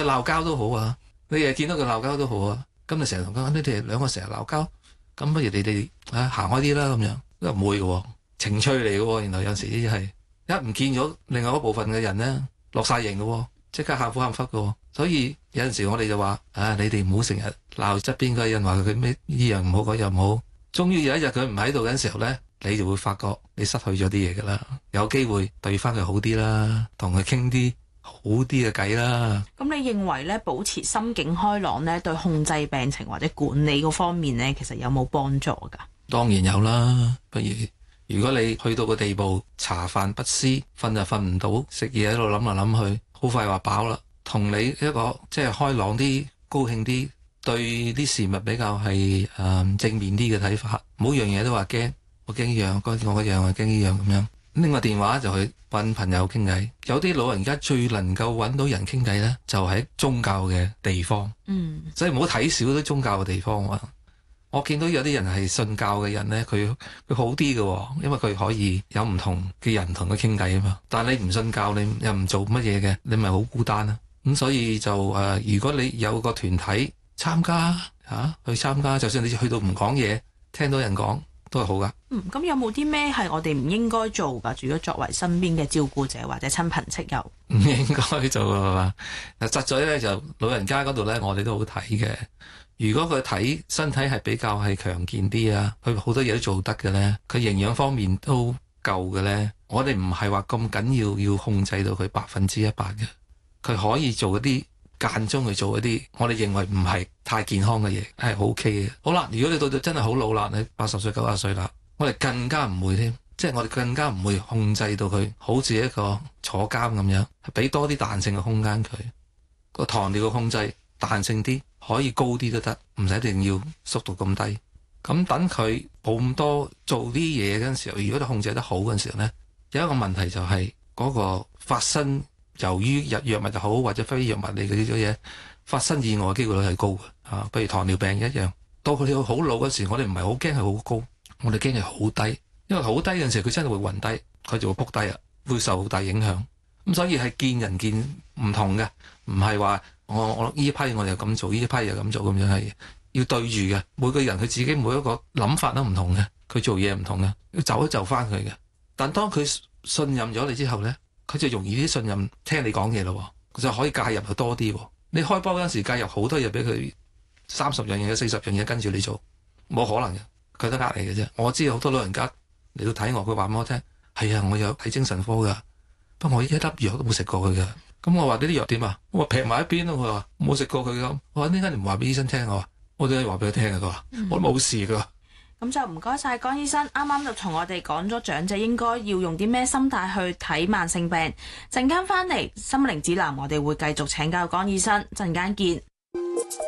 鬧交都好啊，你日見到佢鬧交都好啊，咁你成日同佢講，你哋兩個成日鬧交，咁不如你哋行開啲啦咁樣，都唔會嘅喎，情趣嚟嘅喎，原來有時呢啲係一唔見咗另外一部分嘅人咧，落晒型嘅喎，即刻喊苦喊忽嘅喎，所以有陣時我哋就話你哋唔好成日鬧側邊嗰人，話佢咩呢樣唔好嗰樣唔好，終於有一日佢唔喺度嘅時候咧，你就會發覺你失去咗啲嘢㗎啦，有機會對翻佢好啲啦，同佢傾啲好啲嘅偈啦。 咁你認為咧，保持心境開朗咧，對控制病情或者管理嗰方面咧，其實有冇幫助㗎？ 當然有啦，如果你去到個地步，茶飯不思，瞓就瞓唔到，食嘢喺度諗嚟諗去，好快話飽啦。同你一個即係開朗啲、高興啲，對啲事物比較係正面啲嘅睇法，唔好樣嘢都話驚，我驚呢樣，我嗰樣，我驚呢樣咁樣。拎個電話就去揾朋友傾偈，有啲老人家最能夠揾到人傾偈呢，就喺宗教嘅地方。所以唔好睇少啲宗教嘅地方啊！我見到有啲人係信教嘅人呢，佢好啲嘅，因為佢可以有唔同嘅人同佢傾偈啊嘛。但係你唔信教，你又唔做乜嘢嘅，你咪好孤單啊！咁所以就如果你有個團體參加去參加，就算你去到唔講嘢，聽到人講都係好噶。 咁有冇啲咩係我哋唔應該做㗎？如果作為身邊嘅照顧者或者親朋戚友， 唔應該做㗎嘛。嗱，實在咧就老人家嗰度咧，我哋都好睇嘅。如果佢睇身體係比較係強健啲啊，佢好多嘢都做得嘅咧，佢營養方面都夠嘅咧，我哋唔係話咁緊要控制到佢100%嘅，佢可以做一啲間中去做一啲我哋認為唔係太健康嘅嘢，係 OK 嘅。好啦，如果你到到真係好老啦，你80歲90歲啦，我哋更加唔會添，即係我哋更加唔會控制到佢好似一個坐監咁樣，俾多啲彈性嘅空間佢。個糖尿嘅控制彈性啲，可以高啲都得，唔使一定要縮到咁低。咁等佢冇咁多做啲嘢嗰陣時候，如果你控制得好嗰陣時候呢，有一個問題就係嗰個發生由於藥物就好或者非藥物嚟嘅呢啲嘢發生意外嘅機會率係高嘅。譬如糖尿病一樣，到佢哋好老嗰時，我哋唔係好驚係好高，我哋驚係好低，因為好低嗰陣時佢真係會暈低，佢就會仆低啊，會受好大影響。咁所以係見仁見唔同嘅，唔係話我呢一批我哋又咁做，呢一批又咁做，咁樣係要對住嘅。每個人佢自己每一個諗法都唔同嘅，佢做嘢唔同嘅，要就一就翻佢嘅。但當佢信任咗你之後呢，佢就容易啲信任聽你講嘢咯，佢就可以介入佢多啲。你開波嗰陣時介入好多嘢俾佢，30樣嘢、40樣嘢跟住你做，冇可能嘅，佢都呃你嘅啫。我知好多老人家嚟到睇我，佢話俾我聽，係啊，我有睇精神科噶，不過我一粒藥都冇食過佢嘅。咁我話呢啲藥點啊？我話劈埋一邊咯。佢話冇食過佢咁。我話點解你唔話俾醫生聽？我話我都係話俾佢聽嘅。佢話我都冇事噶。 咁就唔該晒江醫生，啱啱就同我哋講咗長者應該要用啲咩心態去睇慢性病。陣間翻嚟心靈指南，我哋會繼續請教江醫生。陣間見。